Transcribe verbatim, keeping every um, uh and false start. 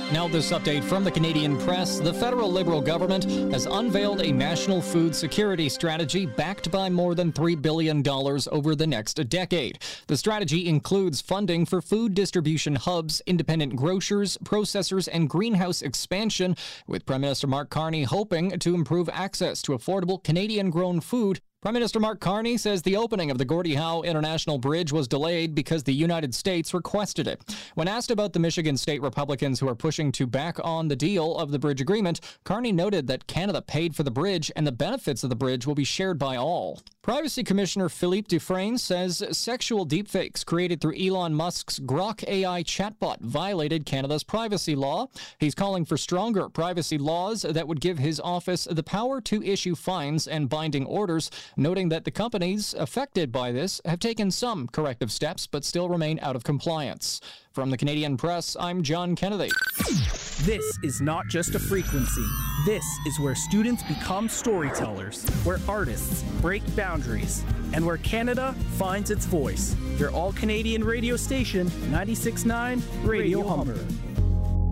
Now this update from the Canadian Press. The federal Liberal government has unveiled a national food security strategy backed by more than three billion dollars over the next decade. The strategy includes funding for food distribution hubs, independent grocers, processors, and greenhouse expansion, with Prime Minister Mark Carney hoping to improve access to affordable Canadian-grown food. Prime Minister Mark Carney says the opening of the Gordie Howe International Bridge was delayed because the United States requested it. When asked about the Michigan State Republicans who are pushing to back on the deal of the bridge agreement, Carney noted that Canada paid for the bridge and the benefits of the bridge will be shared by all. Privacy Commissioner Philippe Dufresne says sexual deepfakes created through Elon Musk's Grok A I chatbot violated Canada's privacy law. He's calling for stronger privacy laws that would give his office the power to issue fines and binding orders, noting that the companies affected by this have taken some corrective steps but still remain out of compliance. From the Canadian Press, I'm John Kennedy. This is not just a frequency. This is where students become storytellers, where artists break boundaries, and where Canada finds its voice. Your all-Canadian radio station, ninety-six point nine Radio Humber.